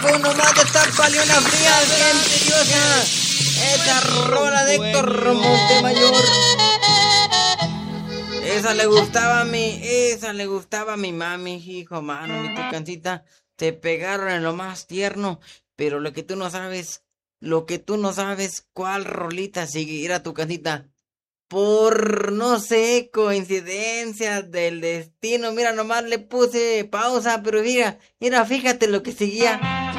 viejo, nomás destápale una fría, bien misteriosa. Esa rola de Héctor Montemayor. Esa le gustaba a mi mami, hijo, mano, mi tucancita. Te pegaron en lo más tierno, pero lo que tú no sabes, ¿cuál rolita seguirá tu casita? Por, no sé, coincidencias del destino. Mira, nomás le puse pausa, pero mira, fíjate lo que seguía.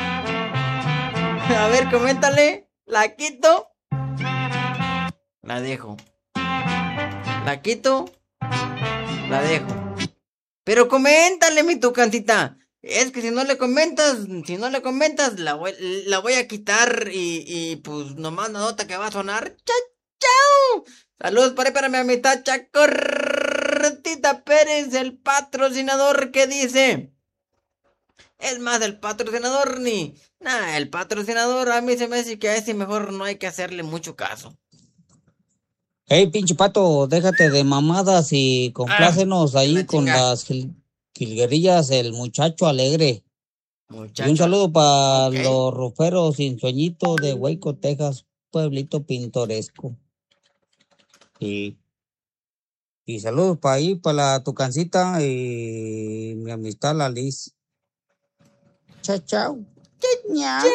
A ver, coméntale. ¿La quito? La dejo. ¿La quito? La dejo. Pero coméntale, mi tucantita. Es que si no le comentas, la voy a quitar y pues nomás la nota que va a sonar. ¡Chao, chao! Saludos para mi amistad Chacortita Pérez, el patrocinador que dice. Es más, el patrocinador ni. Nah, el patrocinador a mí se me hace que a ese mejor no hay que hacerle mucho caso. Hey, pinche pato, déjate de mamadas y complácenos ahí con las jilguerillas, el muchacho alegre. Y un saludo para los ruferos sin sueñito de Waco, Texas, pueblito pintoresco. Y saludos para ahí, para la tucancita y mi amistad, la Liz. Chao, chao. Chao,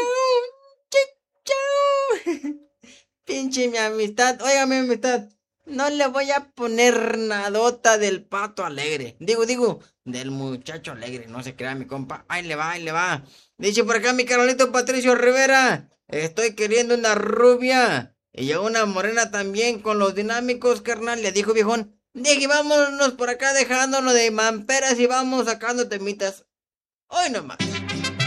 chao. Pinche mi amistad. Oiga, mi amistad. No le voy a poner nadota del pato alegre. Digo, del muchacho alegre. No se crea mi compa. Ahí le va. Dice por acá mi Carolito Patricio Rivera. Estoy queriendo una rubia. Y yo una morena también con los dinámicos, carnal. Le dijo viejón. Dije, vámonos por acá dejándonos de mamperas y vamos sacando temitas. Hoy nomás.